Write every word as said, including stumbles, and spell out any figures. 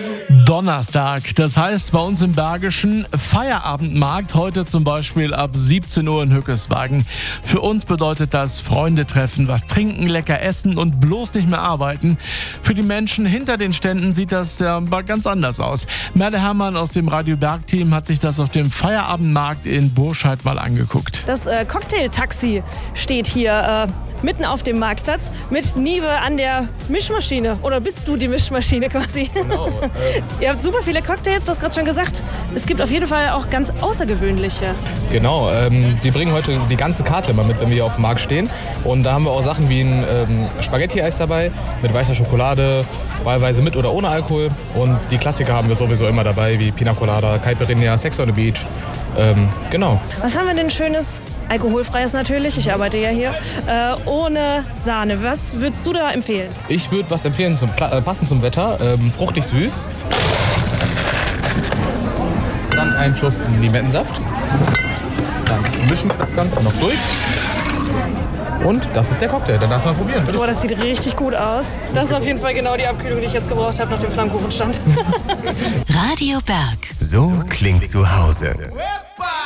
Donnerstag, das heißt bei uns im Bergischen Feierabendmarkt, heute zum Beispiel ab siebzehn Uhr in Hückeswagen. Für uns bedeutet das Freunde treffen, was trinken, lecker essen und bloß nicht mehr arbeiten. Für die Menschen hinter den Ständen sieht das ja ganz anders aus. Merle Herrmann aus dem Radio Berg-Team hat sich das auf dem Feierabendmarkt in Burscheid mal angeguckt. Das äh, Cocktailtaxi steht hier äh, mitten auf dem Marktplatz mit Nive an der Mischmaschine. Oder bist du die Mischmaschine quasi? Genau. Ähm. Ihr habt super viele Cocktails, du hast gerade schon gesagt. Es gibt auf jeden Fall auch ganz außergewöhnliche. Genau, ähm, die bringen heute die ganze Karte immer mit, wenn wir hier auf dem Markt stehen. Und da haben wir auch Sachen wie ein ähm, Spaghetti-Eis dabei mit weißer Schokolade, wahlweise mit oder ohne Alkohol. Und die Klassiker haben wir sowieso immer dabei, wie Pina Colada, Caipirinha, Sex on the Beach. Ähm, genau. Was haben wir denn Schönes? Alkoholfreies natürlich, ich arbeite ja hier, äh, ohne Sahne. Was würdest du da empfehlen? Ich würde was empfehlen, zum, äh, passend zum Wetter, ähm, fruchtig süß. Dann einen Schuss Limettensaft. Dann mischen wir das Ganze noch durch. Und das ist der Cocktail, dann lass mal probieren. Boah, das sieht richtig gut aus. Das ist auf jeden Fall genau die Abkühlung, die ich jetzt gebraucht habe nach dem Flammkuchenstand. Radio Berg. So klingt zu Hause.